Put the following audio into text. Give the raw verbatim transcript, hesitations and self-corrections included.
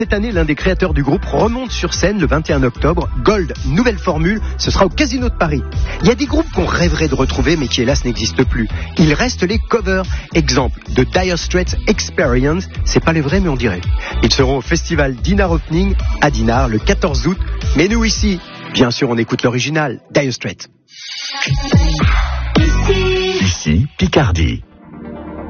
Cette année, l'un des créateurs du groupe remonte sur scène le vingt et un octobre. Gold, nouvelle formule, ce sera au Casino de Paris. Il y a des groupes qu'on rêverait de retrouver, mais qui hélas n'existent plus. Il reste les covers. Exemple, de Dire Straits Experience, c'est pas les vrais, mais on dirait. Ils seront au festival Dinner Opening à Dinard le quatorze août. Mais nous ici, bien sûr, on écoute l'original, Dire Straits. Ici, Picardie.